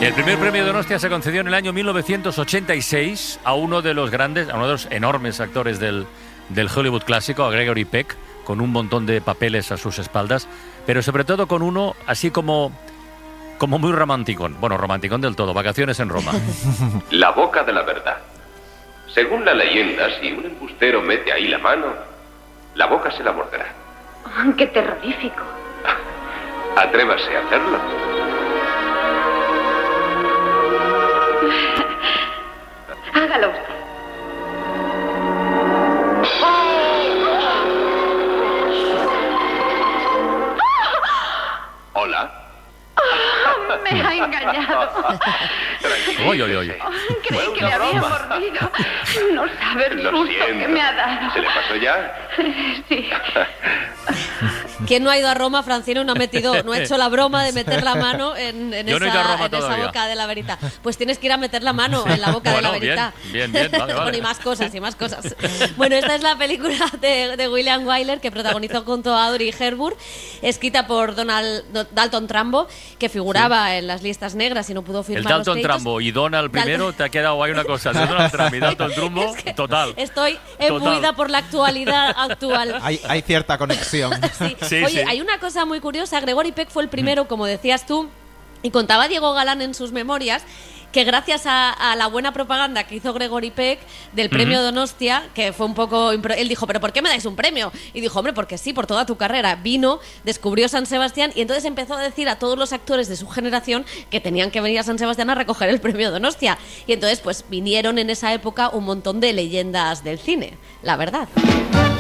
El primer premio Donostia se concedió en el año 1986 a uno de los grandes, a uno de los enormes actores del Hollywood clásico, a Gregory Peck, con un montón de papeles a sus espaldas, pero sobre todo con uno así como muy romanticón. Bueno, romanticón del todo, Vacaciones en Roma. La boca de la verdad. Según la leyenda, si un embustero mete ahí la mano, la boca se la morderá. Oh, ¡qué terrorífico! Atrévase a hacerlo. Hágalo usted. Hola. Me ha engañado. Oye. Creí que me había mordido. No sabe el susto que me ha dado. ¿Se le pasó ya? Sí. ¿Quién no ha ido a Roma, Francino? No ha hecho la broma de meter la mano en esa boca de la verita. Pues tienes que ir a meter la mano en la boca de la verita. Bien, vale. Bueno, y más cosas. Bueno, esta es la película de William Wyler, que protagonizó junto a Audrey Hepburn, escrita por Dalton Trumbo, que figuraba en las listas negras y no pudo firmar el Dalton los créditos. Trumbo y Donald primero, te ha quedado ahí una cosa. Donald Trump y Dalton Trumbo, es que total. Estoy embuida por la actualidad actual. Hay cierta conexión. Sí. Oye, hay una cosa muy curiosa. Gregory Peck fue el primero, como decías tú, y contaba Diego Galán en sus memorias, que gracias a la buena propaganda que hizo Gregory Peck del premio Donostia, que fue un poco... Él dijo, ¿pero por qué me dais un premio? Y dijo, hombre, porque sí, por toda tu carrera. Vino, descubrió San Sebastián y entonces empezó a decir a todos los actores de su generación que tenían que venir a San Sebastián a recoger el premio Donostia. Y entonces, pues, vinieron en esa época un montón de leyendas del cine, la verdad.